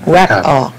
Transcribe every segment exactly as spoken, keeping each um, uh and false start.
แวกออก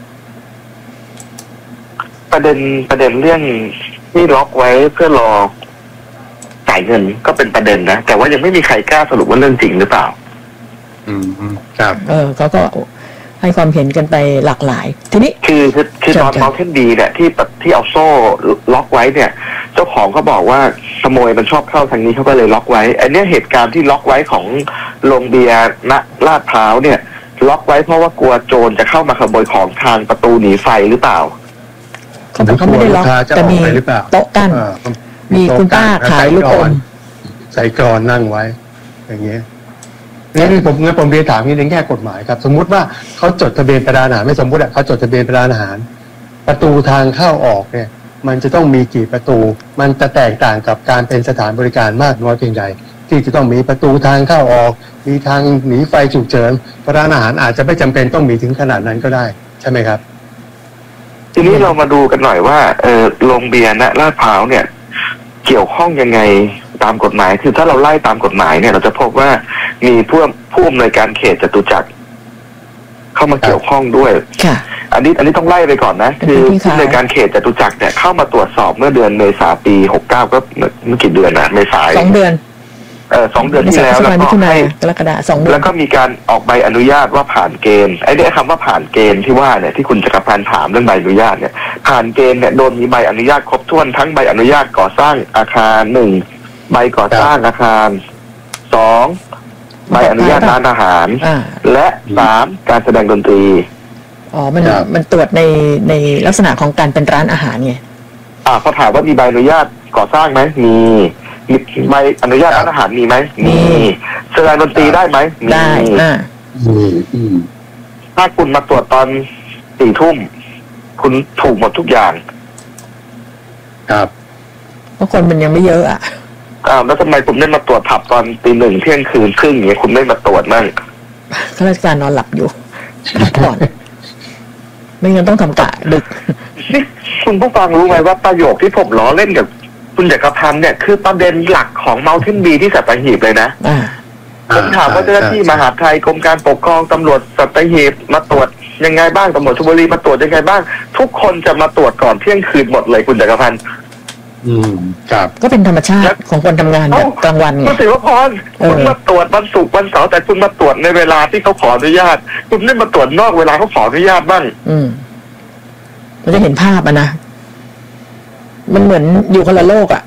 ประเด็นประเด็นเรื่องที่ล็อกไว้เพื่อรอจ่ายเงินก็เป็นประเด็นนะแต่ว่ายังไม่มีใครกล้าสรุปว่าเรื่องจริงหรือเปล่าอืมครับเออเขาก็ให้ความเห็นกันไปหลากหลายทีนี้คือคือคือตอนเมาเทนดีเนี่ยที่ที่เอาโซ่ล็อกไว้เนี่ยเจ้าของเขาบอกว่าขโมยมันชอบเข้าทางนี้เขาก็เลยล็อกไว้อันนี้เหตุการณ์ที่ล็อกไว้ของโรงเบียร์ณลาดพร้าวเนี่ยล็อกไว้เพราะว่ากลัวโจรจะเข้ามาขโมยของทางประตูหนีไฟหรือเปล่าเขาบอกเขาไม่ได้ล็อกแต่มีโต๊ะกั้นมีคุณป้าขายลูกอมใส่กรอนนั่งไว้อย่างเงี้ยนี่ผมงั้นผมเรียนถามนี่ในแง่กฎหมายครับสมมุติว่าเขาจดทะเบียนประธานอาหารไม่สมมุติอ่ะเขาจดทะเบียนประธานอาหารประตูทางเข้าออกเนี่ยมันจะต้องมีกี่ประตูมันจะแตกต่างกับการเป็นสถานบริการมากน้อยเพียงใดที่จะต้องมีประตูทางเข้าออกมีทางหนีไฟฉุกเฉินประธานอาหารอาจจะไม่จำเป็นต้องมีถึงขนาดนั้นก็ได้ใช่ไหมครับทีนี้เรามาดูกันหน่อยว่าเออโรงเบียร์ณลาดพร้าวเนี่ยเกี่ยวข้องยังไงตามกฎหมายคือถ้าเราไล่ตามกฎหมายเนี่ยเราจะพบว่ามีผู้ผู้อำนวยการเขตจตุจักรเข้ามาเกี่ยวข้องด้วยอันนี้อันนี้ต้องไล่ไปก่อนนะคือผู้อำนวยการเขตจตุจักรเนี่ยเข้ามาตรวจสอบเมื่อเดือนเมษาปีหกเก้าก็เมื่อกี่เดือนนะเมษายนสองเดือนเออสองเดือนที่แล้วแล้วก็ให้กรกฎาคมสองเดือนแล้วก็มีการออกใบอนุญาตว่าผ่านเกณฑ์ไอ้เนี่ยคำว่าผ่านเกณฑ์ที่ว่าเนี่ยที่คุณจักรพันธ์ถามเรื่องใบอนุญาตเนี่ยผ่านเกณฑ์เนี่ยโดนมีใบอนุญาตครบถ้วนทั้งใบอนุญาตก่อสร้างอาคารหนึ่งใบก่อสร้างอาคารสองใบอนุญาตร้านอาหารและสามการแสดงดนตรีอ๋อมันมันตรวจในในลักษณะของการเป็นร้านอาหารไงอ่าเขาถามว่ามีใบอนุญาตก่อสร้างไหมมีมีใบอนุญาตร้านอาหารมีไหมมีแสดงดนตรีได้ไหมได้อ่าถ้าคุณมาตรวจตอนสี่ทุ่มคุณถูกหมดทุกอย่างครับเพราะคนมันยังไม่เยอะอ่ะอ้าวแล้วทำไมคุณไม่มาตรวจผับตอนตีหนึ่งเที่ยงคืนครึ่งอย่างเงี้ยคุณไม่มาตรวจมั่งข้าราชการนอนหลับอยู่พักผ่อนไม่งั้นต้องทำกะดึกนี่คุณผู้ฟังรู้ไหมว่าประโยคที่ผมล้อเล่นกับคุณจักรพันธ์เนี่ยคือประเด็นหลักของเมาเทนบีที่สัตหีบเลยนะผมถามว่าเจ้าหน้าที่มหาดไทยกรมการปกครองตำรวจสัตหีบมาตรวจยังไงบ้างตำรวจชลบุรีมาตรวจยังไงบ้างทุกคนจะมาตรวจก่อนเที่ยงคืนหมดเลยคุณจักรพันธ์อืมครับก็เป็นธรรมชาติของคนทำงานแบบกลางวันไงคุณศิวพรคุณมาตรวจวันศุกร์วันเสาร์แต่คุณมาตรวจในเวลาที่เขาขออนุญาตคุณไม่มาตรวจนอกเวลาเขาขออนุญาตบ้างอืมเราจะเห็นภาพอ่ะนะมันเหมือนอยู่คนละโลกอ่ะ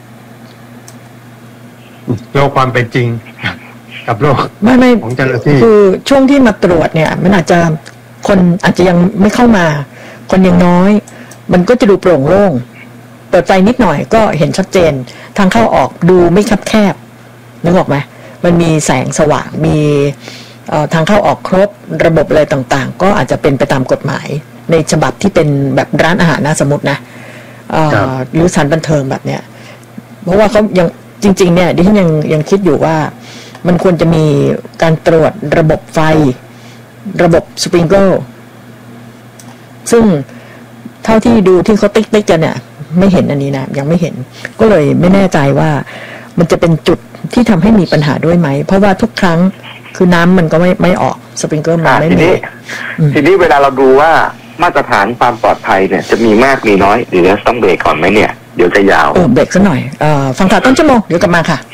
โลกความเป็นจริงกับโลกไม่ไม่ของเจ้าหน้าที่คือช่วงที่มาตรวจเนี่ยมันอาจจะคนอาจจะยังไม่เข้ามาคนยังน้อยมันก็จะดูโปร่งโล่งเปิดไฟนิดหน่อยก็เห็นชัดเจนทางเข้าออกดูไม่คับแคบนึกออกไหมมันมีแสงสว่างมีทางเข้าออกครบระบบอะไรต่างๆก็อาจจะเป็นไปตามกฎหมายในฉบับที่เป็นแบบร้านอาหารนะสมมตินะหรือสถานบันเทิงแบบเนี้ยเพราะว่าเขายังจริงๆเนี่ยดิฉันยังยังคิดอยู่ว่ามันควรจะมีการตรวจระบบไฟระบบสปริงเกิลซึ่งเท่าที่ดูที่เขาติ๊กๆกันเนี่ยไม่เห็นอันนี้นะยังไม่เห็นก็เลยไม่แน่ใจว่ามันจะเป็นจุดที่ทำให้มีปัญหาด้วยไหมเพราะว่าทุกครั้งคือน้ำมันก็ไม่ไม่ออกสปริงเกิลมันไม่มีทีนี้เวลาเราดูว่ามาตรฐานความปลอดภัยเนี่ยจะมีมากมีน้อยหรือต้องเบรกก่อนไหมเนี่ยเดี๋ยวจะยาวเออเบรกซะหน่อยเอ่อฟังข่าวต้นชั่วโมงเดี๋ยวกลับมาค่ะ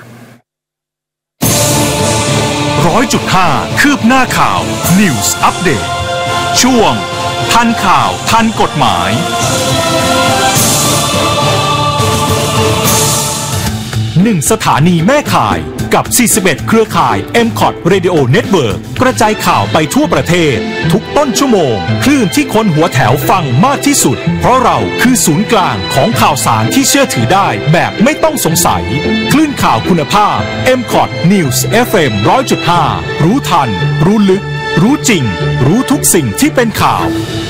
ร้อยจุดห้าคืบหน้าข่าว News Update ช่วงทันข่าวทันกฎหมายหนึ่งสถานีแม่ข่ายกับสี่สิบเอ็ดเครือข่าย เอ็ม คอท Radio Network กระจายข่าวไปทั่วประเทศทุกต้นชั่วโมงคลื่นที่คนหัวแถวฟังมากที่สุดเพราะเราคือศูนย์กลางของข่าวสารที่เชื่อถือได้แบบไม่ต้องสงสัยคลื่นข่าวคุณภาพ เอ็ม คอท News เอฟ เอ็ม หนึ่งร้อยจุดห้า รู้ทันรู้ลึกรู้จริงรู้ทุกสิ่งที่เป็นข่าว